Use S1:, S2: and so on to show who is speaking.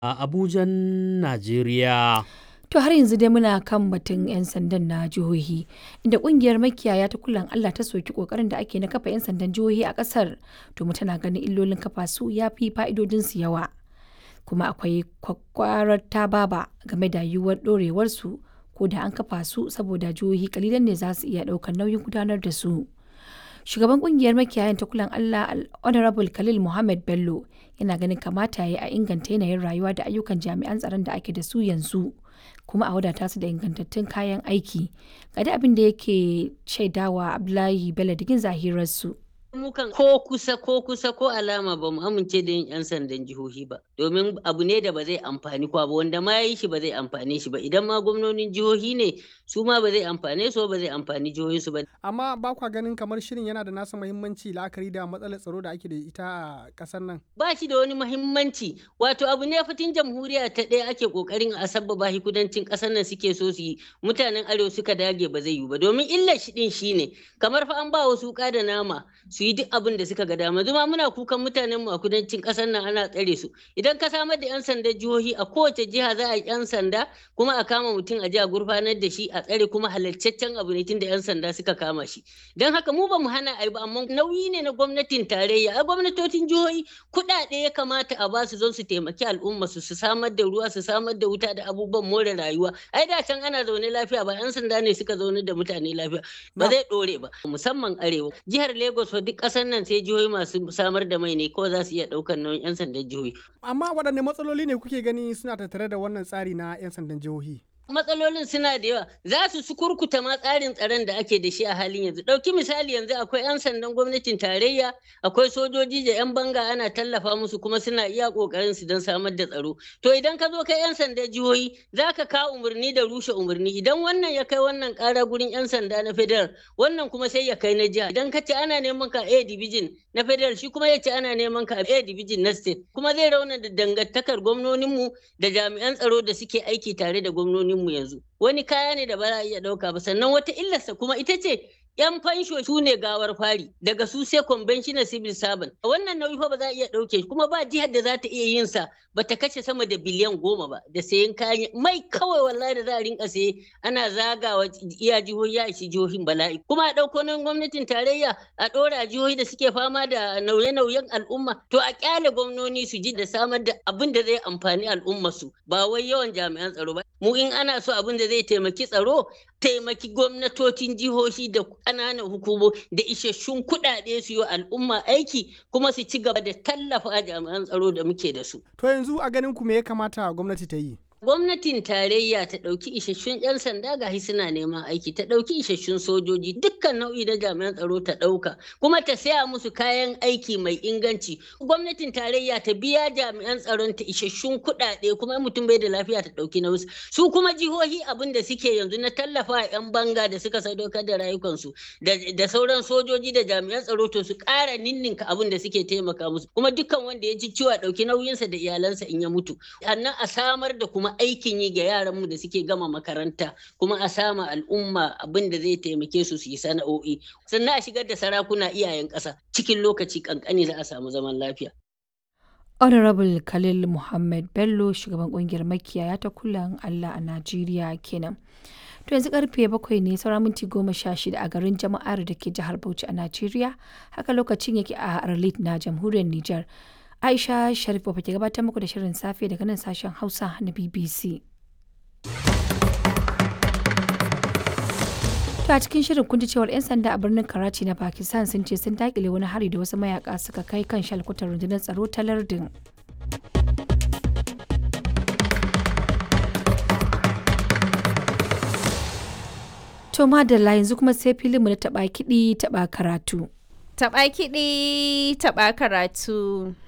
S1: a Abujan, Najeriya.
S2: To har yanzu dai muna kan batun 'yan sandan na jihohi, inda kungiyar makiyaya ta Kulan Allah ta soki kokarin da ake na kafa 'yan sandan jihohi a kasar, domin tana ganin illolin kafa su ya fi fa'idodinsu yawa. Kuma akwai kwakwarar tababa game da yiwuwar dorewar su ko da an kafa su, saboda jihohi kalilan ne za su iya daukar nauyin gudanar da su. Shugaban kungiyar makiyayan ta Kulan Allah Honorable Khalil Muhammad Bello yana ganin kamata ya yi a inganta yanayin rayuwa da ayyukan jami'an tsaron da ake da su yanzu, kuma a wadata su da ingantattun kayan aiki. Ga da abin da yake shaidawa Abdullahi Bello digin zahirarsu.
S3: Mukan ko alama ba mu amince da yin 'yan sandan jihohi ba, domin abu ne da ba zai amfani kwa ba, wanda ma yi shi ba zai amfane shi ba. Idan ma gwamnonin jihohi ne, su ma ba zai amfane su ba zai amfani jihohinsu ba.
S4: Amma ba kwa ganin kamar shirin yana da nasa muhimmanci la'akari da matsalar tsaro da ake da ita a ƙasar nan?
S3: Ba shi da wani muhimmanci, wato abu ne fatin jamhuriya ta ɗaya ake ƙoƙarin a sabbaba shi kudancin ƙasar nan suke so su yi, mutanen arewa suka dage ba zai yi ba, domin illar shi ɗin shine kamar fa an ba wasu wuƙa da nama su yi duk abin da suka ga dama. Zuma muna kukan mutanenmu a kudancin ƙasar nan ana tsare su. Idan ka samar da 'yan sandan jihohi, a kowace jiha za a yi 'yan sanda, kuma a kama mutum a ji a gurfanar da shi a tsare, kuma halarcaccen abu ne tunda 'yan sanda suka kama shi. Don haka mu ba mu hana a yi ba, amma nauyi ne na gwamnatin tarayya. A gwamnatocin jihohi kuɗaɗe ya kamata a basu don su taimaki al'umma su samar da ruwa, su samar da wuta da abubuwan more rayuwa. Ai da can ana zaune lafiya, ba 'yan sanda ne suka zaune da mutane lafiya, ba zai ɗore ba. Musamman arewa, jihar Lagos duk ƙasar nan sai jihohi masu samar da mai ne kawai za su iya ɗaukar nauyin 'yan sandan jihohi.
S4: Amma waɗanne matsaloli ne kuke gani suna tattare da wannan tsari na 'yan sandan jihohi?
S3: Matsalolin suna da yawa, za su kurkuta ma tsarin tsaron da ake da shi a halin yanzu. Ɗauki misali, yanzu akwai 'yan sandan gwamnatin tarayya, akwai sojoji da 'yan banga ana tallafa musu, kuma suna iya ƙoƙarin su don samar da tsaro. To idan ka zo kai 'yan sandan jihohi, za ka kawo umarni da rushe umarni. Idan wannan ya kai wannan ƙara gurin 'yan sanda na federal, wannan kuma sai ya kai na jiha. Idan ka ce ana neman ka A division na federal, shi kuma ya ce ana neman ka A division na state, kuma zai rauna da dangantakar gwamnoninmu da jami'an tsaro da suke aiki tare da gwamnoninmu yanzu. Wani kaya ne da ba za a iya ɗauka ba. Sannan wata illarsa kuma ita ce 'yan fansho su ne gawar fari, daga su sai conventional civil servant. Wannan nauyi fa ba za a iya ɗauke shi, kuma ba jihar da za ta iya yin sa ba ta kashe sama da biliyan 10 ba da sayen kayan mai kawai, wallahi da za a rinka saye ana zagawa iya jihohi, ya ishi jihohin bala'i. Kuma a ɗauko nan gwamnatin tarayya a ɗora jihohi da suke fama da nauye-nauyen al'umma, to a ƙyale gwamnoni su ji da samar da abin da zai amfani al'ummarsu, ba wai yawan jami'an tsaro ba. Mu in ana so abin da zai taimaki tsaro, taimaki gwamnatocin jihohi da ƙananan hukumo da isasshun kuɗaɗe su yi al'umma aiki, kuma su ci gaba da tallafa jami'an tsaro da muke da su.
S4: To yanzu a ganin ku me ya kamata gwamnati ta yi?
S3: Gwamnatin tarayya ta ɗauki isasshun 'yan sanda, gashi suna neman aiki, ta ɗauki isasshun sojoji, dukkan nau'i na jami'an tsaro ta ɗauka, kuma ta saya musu kayan aiki mai inganci. Gwamnatin tarayya ta biya jami'an tsaron ta isasshun kuɗaɗe, kuma mutum bai da lafiya ta ɗauki nauyi. Su kuma jihohi abin da suke yanzu na tallafa 'yan banga da suka sadaukar da rayukansu da sauran sojoji da jami'an tsaro, to su ƙara ninninka abin da suke taimaka musu, kuma dukkan wanda ya ji ciwo a ɗauki nauyinsa da iyalansa in ya mutu. Sannan a samar da kuma aikin yi ga yaranmu da suke gama makaranta, kuma a sama al'umma abin da zai taimake su yi sana'o'i. Sannan a shigar da sarakuna iyayen ƙasa, cikin lokaci kankani za a samu zaman lafiya.
S2: Honorable Khalil Muhammad Bello, shugaban kungiyar makiyaya ta Kulan Allah a Najeriya kenan. To yanzu karfe 7 ne saura minti 16 a garin Jama'ar da ke jihar Bauchi a Najeriya, haka lokacin yake a Arlit na jamhuriyar Nijar. Aisha Sharif ba ke gabatar muku da shirin safe daga nan sashen Hausa na BBC. To a cikin shirin kun ji cewar 'yan sanda a birnin Karachi na Pakistan sun ce sun dakile wani hari da wasu mayaka suka kai kan shalkutar rundunar tsaro ta lardin. To madalla, yanzu kuma sai filinmu na taɓa kiɗi taɓa karatu.
S5: Taɓa kiɗi taɓa karatu.